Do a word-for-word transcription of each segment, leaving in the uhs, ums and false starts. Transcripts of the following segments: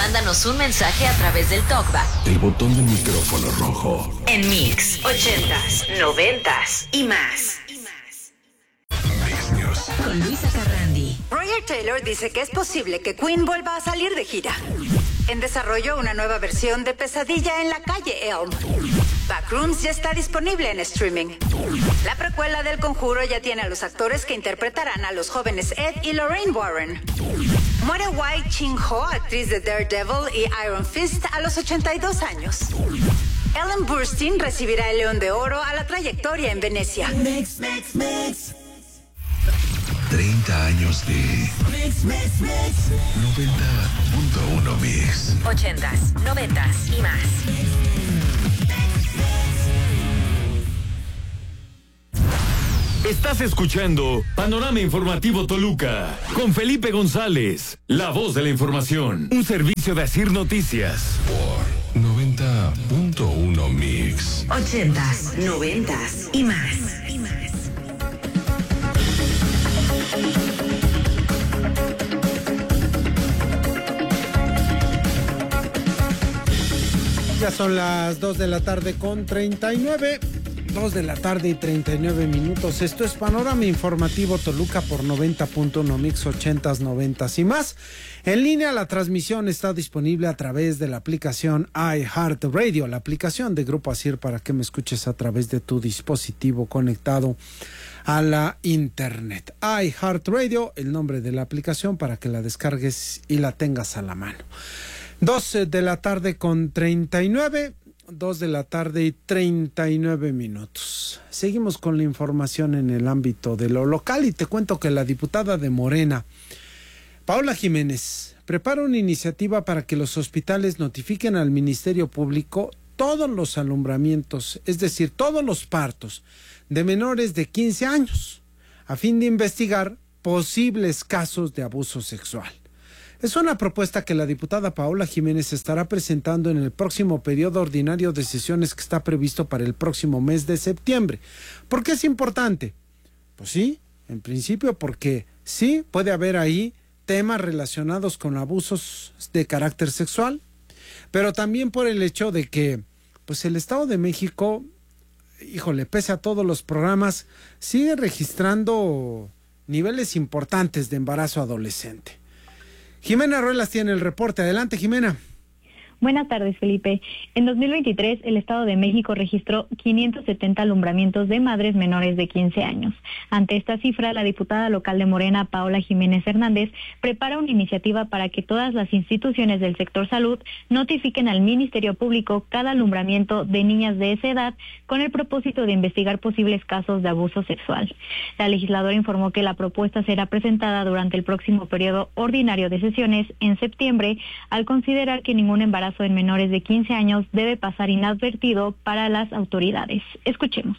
mándanos un mensaje a través del talkback. El botón del micrófono rojo. En Mix, ochentas, noventas y más. Con Luisa Carrandi. Roger Taylor dice que es posible que Queen vuelva a salir de gira. En desarrollo una nueva versión de Pesadilla en la calle Elm. Backrooms ya está disponible en streaming. La precuela del Conjuro ya tiene a los actores que interpretarán a los jóvenes Ed y Lorraine Warren. Muere Wai Ching-ho, actriz de Daredevil y Iron Fist, a los ochenta y dos años. Ellen Burstyn recibirá el León de Oro a la trayectoria en Venecia. Mix, mix, mix. treinta años de Mix, Mix, Mix. noventa punto uno Mix. ochentas, noventas y más. Estás escuchando Panorama Informativo Toluca con Felipe González, la voz de la información. Un servicio de Asir Noticias. Por noventa punto uno Mix. ochentas, noventas y más. Ya son las dos de la tarde con treinta y nueve. dos de la tarde y treinta y nueve minutos. Esto es Panorama Informativo Toluca por noventa punto uno Mix, ochentas, noventas y más. En línea, la transmisión está disponible a través de la aplicación iHeartRadio, la aplicación de Grupo Asir, para que me escuches a través de tu dispositivo conectado a la internet. iHeartRadio, el nombre de la aplicación, para que la descargues y la tengas a la mano. doce de la tarde con treinta y nueve, dos de la tarde y treinta y nueve minutos. Seguimos con la información en el ámbito de lo local y te cuento que la diputada de Morena, Paola Jiménez, prepara una iniciativa para que los hospitales notifiquen al Ministerio Público todos los alumbramientos, es decir, todos los partos de menores de quince años, a fin de investigar posibles casos de abuso sexual. Es una propuesta que la diputada Paola Jiménez estará presentando en el próximo periodo ordinario de sesiones que está previsto para el próximo mes de septiembre. ¿Por qué es importante? Pues sí, en principio porque sí puede haber ahí temas relacionados con abusos de carácter sexual, pero también por el hecho de que pues el Estado de México, híjole, pese a todos los programas, sigue registrando niveles importantes de embarazo adolescente. Jimena Ruelas tiene el reporte. Adelante, Jimena. Buenas tardes, Felipe. En dos mil veintitrés, el Estado de México registró quinientos setenta alumbramientos de madres menores de quince años. Ante esta cifra, la diputada local de Morena, Paola Jiménez Hernández, prepara una iniciativa para que todas las instituciones del sector salud notifiquen al Ministerio Público cada alumbramiento de niñas de esa edad con el propósito de investigar posibles casos de abuso sexual. La legisladora informó que la propuesta será presentada durante el próximo periodo ordinario de sesiones en septiembre, al considerar que ningún embarazo en menores de quince años debe pasar inadvertido para las autoridades. Escuchemos.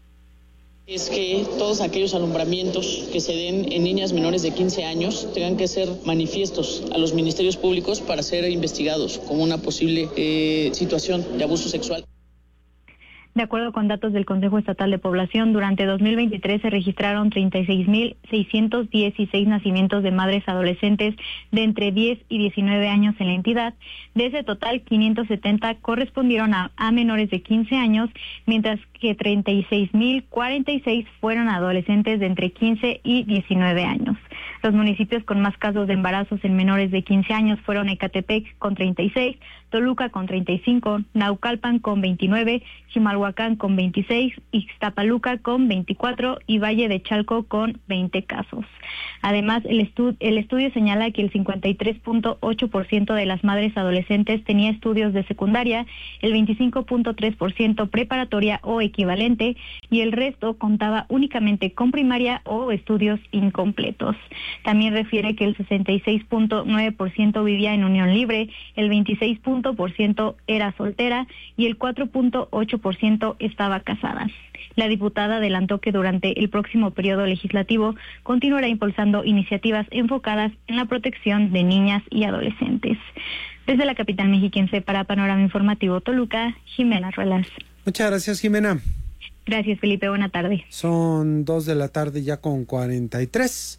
Es que todos aquellos alumbramientos que se den en niñas menores de quince años tengan que ser manifiestos a los ministerios públicos para ser investigados como una posible eh, situación de abuso sexual. De acuerdo con datos del Consejo Estatal de Población, durante dos mil veintitrés se registraron treinta y seis mil seiscientos dieciséis nacimientos de madres adolescentes de entre diez y diecinueve años en la entidad. De ese total, quinientos setenta correspondieron a, a menores de quince años, mientras que treinta y seis mil cuarenta y seis fueron adolescentes de entre quince y diecinueve años. Los municipios con más casos de embarazos en menores de quince años fueron Ecatepec con treinta y seis, Toluca con treinta y cinco, Naucalpan con veintinueve, Chimalhuacán con veintiséis, Ixtapaluca con veinticuatro y Valle de Chalco con veinte casos. Además, el, estu- el estudio señala que el cincuenta y tres punto ocho por ciento de las madres adolescentes tenía estudios de secundaria, el veinticinco punto tres por ciento preparatoria o equivalente y el resto contaba únicamente con primaria o estudios incompletos. También refiere que el sesenta y seis punto nueve por ciento vivía en unión libre, el veintiséis punto por ciento era soltera y el cuatro punto ocho por ciento estaba casada. La diputada adelantó que durante el próximo periodo legislativo continuará impulsando iniciativas enfocadas en la protección de niñas y adolescentes. Desde la capital mexiquense para Panorama Informativo Toluca, Jimena Ruelas. Muchas gracias, Jimena. Gracias, Felipe. Buena tarde. Son dos de la tarde ya con cuarenta y tres.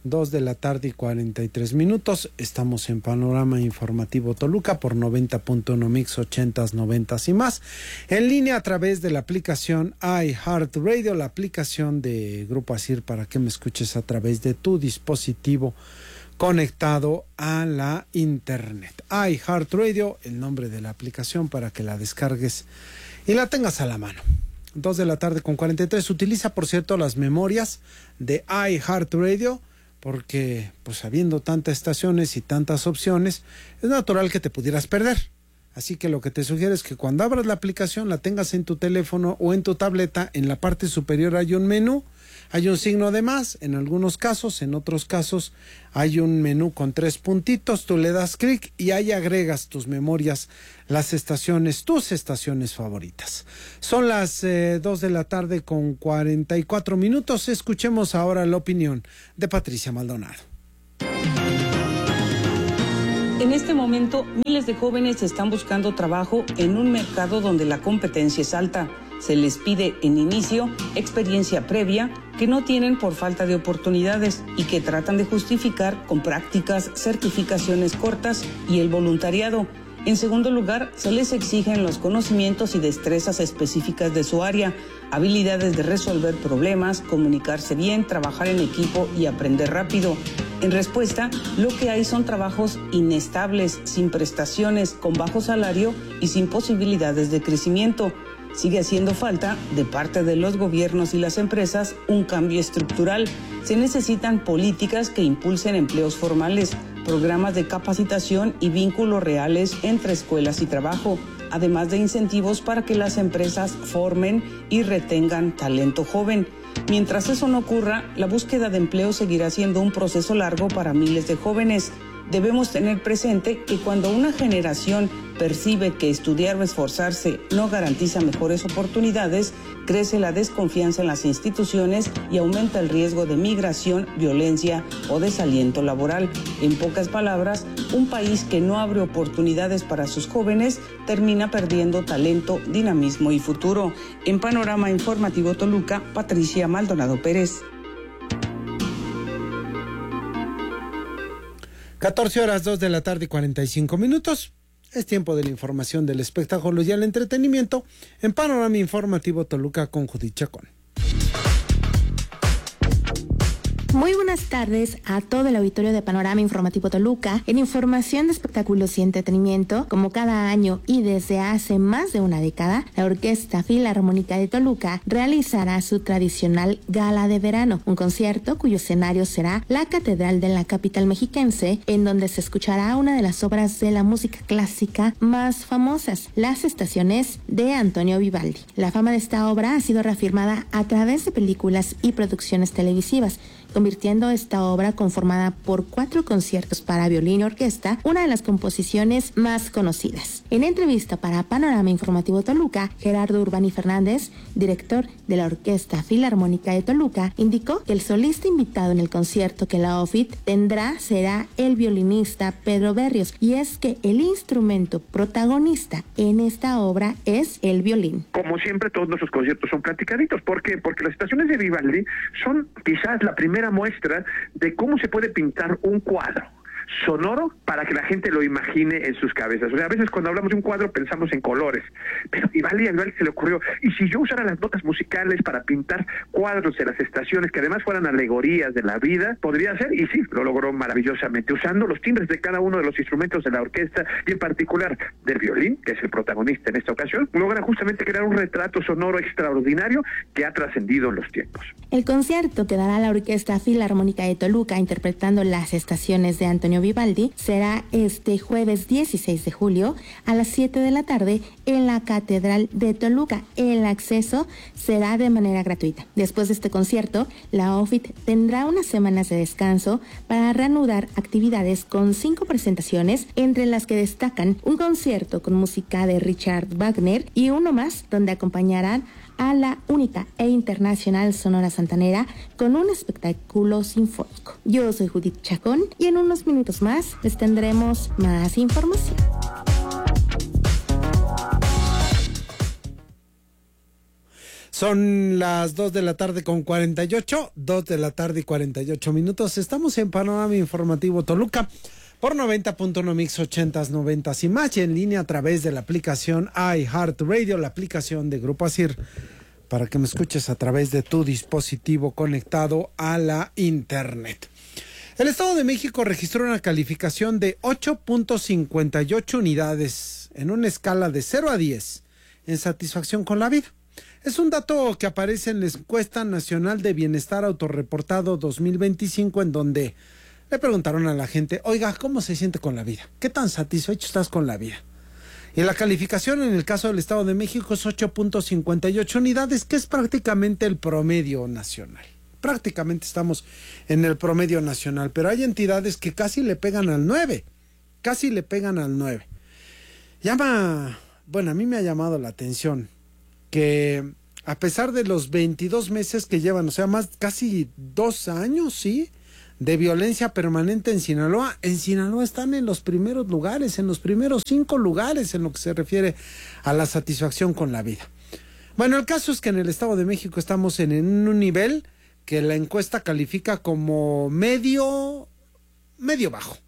dos de la tarde y cuarenta y tres minutos. Estamos en Panorama Informativo Toluca por noventa punto uno Mix ochentas, noventas y más. En línea a través de la aplicación iHeartRadio, la aplicación de Grupo Asir para que me escuches a través de tu dispositivo conectado a la internet. iHeartRadio, el nombre de la aplicación para que la descargues y la tengas a la mano. dos de la tarde con cuarenta y tres. Utiliza, por cierto, las memorias de iHeartRadio porque, pues, habiendo tantas estaciones y tantas opciones, es natural que te pudieras perder. Así que lo que te sugiero es que cuando abras la aplicación la tengas en tu teléfono o en tu tableta. En la parte superior hay un menú, hay un signo de más, en algunos casos, en otros casos hay un menú con tres puntitos, tú le das clic y ahí agregas tus memorias, las estaciones, tus estaciones favoritas. Son las eh, dos de la tarde con cuarenta y cuatro minutos, escuchemos ahora la opinión de Patricia Maldonado. En este momento, miles de jóvenes están buscando trabajo en un mercado donde la competencia es alta. Se les pide en inicio experiencia previa que no tienen por falta de oportunidades y que tratan de justificar con prácticas, certificaciones cortas y el voluntariado. En segundo lugar, se les exigen los conocimientos y destrezas específicas de su área, habilidades de resolver problemas, comunicarse bien, trabajar en equipo y aprender rápido. En respuesta, lo que hay son trabajos inestables, sin prestaciones, con bajo salario y sin posibilidades de crecimiento. Sigue haciendo falta, de parte de los gobiernos y las empresas, un cambio estructural. Se necesitan políticas que impulsen empleos formales, programas de capacitación y vínculos reales entre escuelas y trabajo, además de incentivos para que las empresas formen y retengan talento joven. Mientras eso no ocurra, la búsqueda de empleo seguirá siendo un proceso largo para miles de jóvenes. Debemos tener presente que cuando una generación percibe que estudiar o esforzarse no garantiza mejores oportunidades, crece la desconfianza en las instituciones y aumenta el riesgo de migración, violencia o desaliento laboral. En pocas palabras, un país que no abre oportunidades para sus jóvenes termina perdiendo talento, dinamismo y futuro. En Panorama Informativo Toluca, Patricia Maldonado Pérez. catorce horas, dos de la tarde y cuarenta y cinco minutos. Es tiempo de la información del espectáculo y el entretenimiento en Panorama Informativo Toluca con Judith Chacón. Muy buenas tardes a todo el auditorio de Panorama Informativo Toluca. En información de espectáculos y entretenimiento, como cada año y desde hace más de una década, la Orquesta Filarmónica de Toluca realizará su tradicional Gala de Verano, un concierto cuyo escenario será la Catedral de la capital mexiquense, en donde se escuchará una de las obras de la música clásica más famosas, Las Estaciones de Antonio Vivaldi. La fama de esta obra ha sido reafirmada a través de películas y producciones televisivas, convirtiendo esta obra conformada por cuatro conciertos para violín y orquesta, una de las composiciones más conocidas. En entrevista para Panorama Informativo Toluca, Gerardo Urbani Fernández, director de la Orquesta Filarmónica de Toluca, indicó que el solista invitado en el concierto que la O F I T tendrá será el violinista Pedro Berrios, y es que el instrumento protagonista en esta obra es el violín. Como siempre, todos nuestros conciertos son platicaditos. ¿Por qué? Porque las estaciones de Vivaldi son quizás la primera muestra de cómo se puede pintar un cuadro sonoro para que la gente lo imagine en sus cabezas. O sea, a veces cuando hablamos de un cuadro pensamos en colores, pero Vivaldi a Vivaldi se le ocurrió, y si yo usara las notas musicales para pintar cuadros de las estaciones que además fueran alegorías de la vida, podría ser, y sí, lo logró maravillosamente, usando los timbres de cada uno de los instrumentos de la orquesta, y en particular del violín, que es el protagonista en esta ocasión, logra justamente crear un retrato sonoro extraordinario que ha trascendido en los tiempos. El concierto que dará la Orquesta Filarmónica de Toluca interpretando Las Estaciones de Antonio Vivaldi será este jueves dieciséis de julio a las siete de la tarde en la Catedral de Toluca. El acceso será de manera gratuita. Después de este concierto, la O F I T tendrá unas semanas de descanso para reanudar actividades con cinco presentaciones, entre las que destacan un concierto con música de Richard Wagner y uno más donde acompañarán a la única e internacional Sonora Santanera con un espectáculo sinfónico. Yo soy Judith Chacón y en unos minutos más les tendremos más información. Son las dos de la tarde con cuarenta y ocho, dos de la tarde y cuarenta y ocho minutos. Estamos en Panorama Informativo Toluca por noventa punto uno Mix ochentas, noventas y más, y en línea a través de la aplicación iHeartRadio, la aplicación de Grupo Asir, para que me escuches a través de tu dispositivo conectado a la internet. El Estado de México registró una calificación de ocho punto cincuenta y ocho unidades en una escala de cero a diez en satisfacción con la vida. Es un dato que aparece en la Encuesta Nacional de Bienestar Autorreportado dos mil veinticinco, en donde le preguntaron a la gente, oiga, ¿cómo se siente con la vida? ¿Qué tan satisfecho estás con la vida? Y la calificación en el caso del Estado de México es ocho punto cincuenta y ocho unidades, que es prácticamente el promedio nacional. Prácticamente estamos en el promedio nacional, pero hay entidades que casi le pegan al nueve, casi le pegan al nueve. Llama, bueno, a mí me ha llamado la atención que a pesar de los veintidós meses que llevan, o sea, más casi dos años, sí, de violencia permanente en Sinaloa, en Sinaloa están en los primeros lugares, en los primeros cinco lugares en lo que se refiere a la satisfacción con la vida. Bueno, el caso es que en el Estado de México estamos en, en un nivel que la encuesta califica como medio, medio bajo.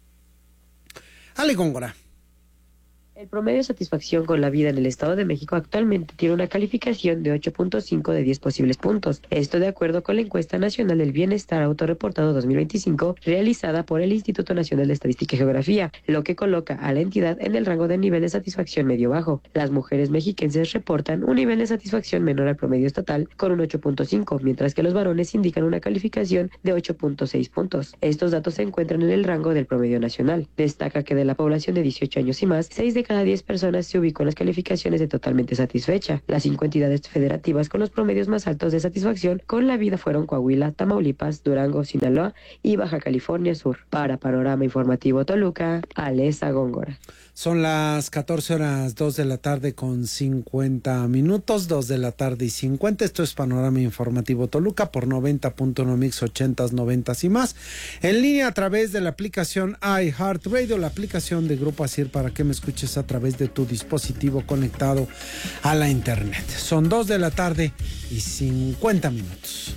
Ale Góngora. El promedio de satisfacción con la vida en el Estado de México actualmente tiene una calificación de ocho punto cinco de diez posibles puntos. Esto de acuerdo con la Encuesta Nacional del Bienestar Autorreportado dos mil veinticinco, realizada por el Instituto Nacional de Estadística y Geografía, lo que coloca a la entidad en el rango de nivel de satisfacción medio-bajo. Las mujeres mexiquenses reportan un nivel de satisfacción menor al promedio estatal con un ocho punto cinco, mientras que los varones indican una calificación de ocho punto seis puntos. Estos datos se encuentran en el rango del promedio nacional. Destaca que de la población de dieciocho años y más, seis de cada diez personas se ubicó en las calificaciones de totalmente satisfecha. Las cinco entidades federativas con los promedios más altos de satisfacción con la vida fueron Coahuila, Tamaulipas, Durango, Sinaloa y Baja California Sur. Para Panorama Informativo Toluca, Alesa Góngora. Son las catorce horas, dos de la tarde con cincuenta minutos, dos de la tarde y cincuenta. Esto es Panorama Informativo Toluca por noventa punto uno Mix ochentas, noventas y más. En línea a través de la aplicación iHeartRadio, la aplicación de Grupo Asir, para que me escuches a través de tu dispositivo conectado a la internet. Son dos de la tarde y cincuenta minutos.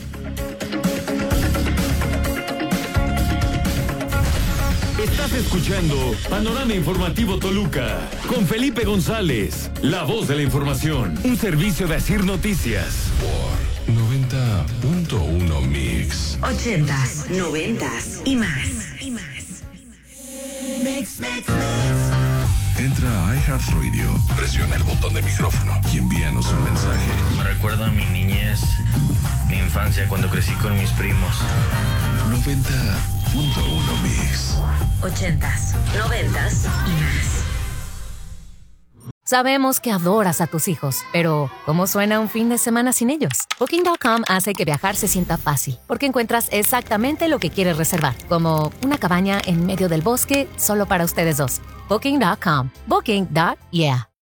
Estás escuchando Panorama Informativo Toluca con Felipe González, la voz de la información, un servicio de Asir Noticias. Por noventa punto uno Mix. Ochentas, noventas y más. Y más. Mix, mix, mix. Entra a iHeartRadio, presiona el botón de micrófono y envíanos un mensaje. Me recuerda a mi niñez, mi infancia cuando crecí con mis primos. noventa punto uno Mix. Ochentas, noventas y más. Sabemos que adoras a tus hijos, pero ¿cómo suena un fin de semana sin ellos? Booking punto com hace que viajar se sienta fácil, porque encuentras exactamente lo que quieres reservar, como una cabaña en medio del bosque solo para ustedes dos. Booking punto com. Booking. Yeah.